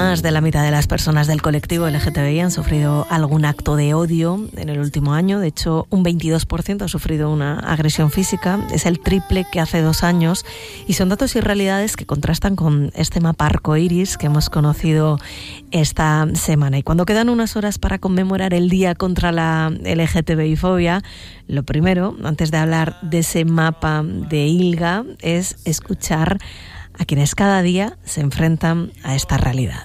Más de la mitad de las personas del colectivo LGTBI han sufrido algún acto de odio en el último año. De hecho, un 22% ha sufrido una agresión física. Es el triple que hace 2 años. Y son datos y realidades que contrastan con este mapa arcoíris que hemos conocido esta semana. Y cuando quedan unas horas para conmemorar el Día contra la LGTBI-fobia, lo primero, antes de hablar de ese mapa de ILGA, es escuchar a quienes cada día se enfrentan a esta realidad.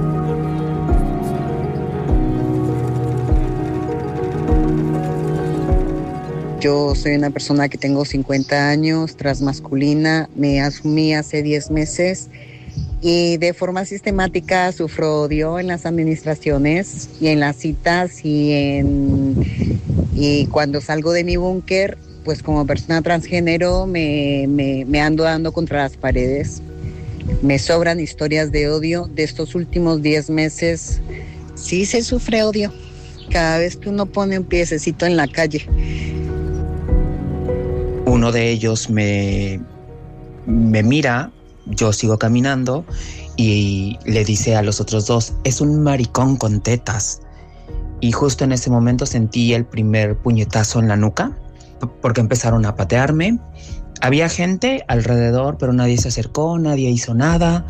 Yo soy una persona que tengo 50 años, transmasculina, me asumí hace 10 meses y de forma sistemática sufro odio en las administraciones y en las citas y cuando salgo de mi búnker, pues como persona transgénero me ando dando contra las paredes. Me sobran historias de odio de estos últimos 10 meses. Sí se sufre odio cada vez que uno pone un piececito en la calle. Uno de ellos me mira, yo sigo caminando y le dice a los otros 2, es un maricón con tetas. Y justo en ese momento sentí el primer puñetazo en la nuca, porque empezaron a patearme. Había gente alrededor, pero nadie se acercó, nadie hizo nada.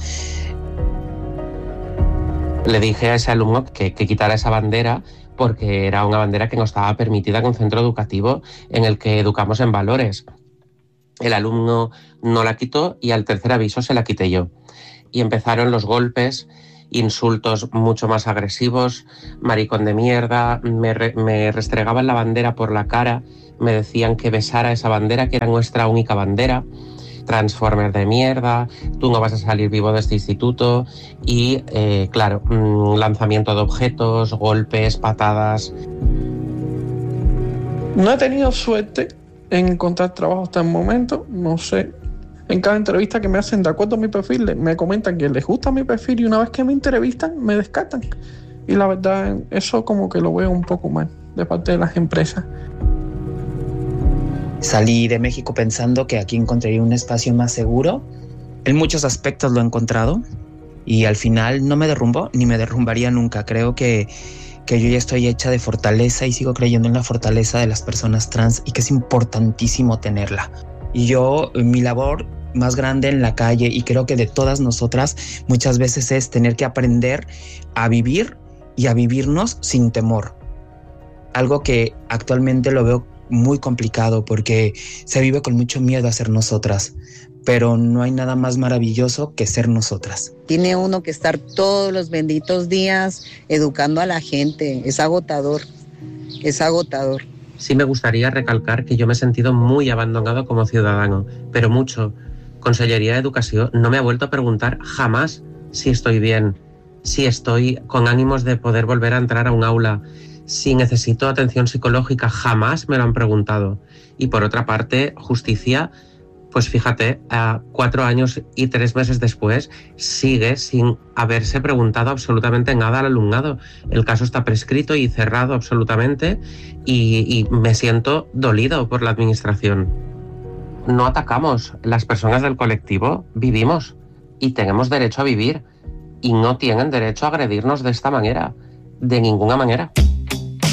Le dije a ese alumno que quitara esa bandera porque era una bandera que no estaba permitida en un centro educativo en el que educamos en valores. El alumno no la quitó y al tercer aviso se la quité yo. Y empezaron los golpes, insultos mucho más agresivos, maricón de mierda, me restregaban la bandera por la cara, me decían que besara esa bandera, que era nuestra única bandera, Transformer de mierda, tú no vas a salir vivo de este instituto y, claro, lanzamiento de objetos, golpes, patadas. No he tenido suerte en encontrar trabajo hasta el momento, no sé. En cada entrevista que me hacen de acuerdo a mi perfil, me comentan que les gusta mi perfil y una vez que me entrevistan, me descartan. Y la verdad, eso como que lo veo un poco mal de parte de las empresas. Salí de México pensando que aquí encontraría un espacio más seguro. En muchos aspectos lo he encontrado y al final no me derrumbó ni me derrumbaría nunca. Creo que yo ya estoy hecha de fortaleza y sigo creyendo en la fortaleza de las personas trans y que es importantísimo tenerla. Y yo, mi labor más grande en la calle y creo que de todas nosotras muchas veces es tener que aprender a vivir y a vivirnos sin temor. Algo que actualmente lo veo muy complicado porque se vive con mucho miedo a ser nosotras, pero no hay nada más maravilloso que ser nosotras. Tiene uno que estar todos los benditos días educando a la gente, es agotador, es agotador. Sí me gustaría recalcar que yo me he sentido muy abandonado como ciudadano, pero mucho. Consellería de Educación no me ha vuelto a preguntar jamás si estoy bien, si estoy con ánimos de poder volver a entrar a un aula, si necesito atención psicológica, jamás me lo han preguntado. Y por otra parte, justicia, pues fíjate, 4 años y 3 meses después, sigue sin haberse preguntado absolutamente nada al alumnado. El caso está prescrito y cerrado absolutamente y me siento dolido por la administración. No atacamos, las personas del colectivo vivimos y tenemos derecho a vivir y no tienen derecho a agredirnos de esta manera, de ninguna manera.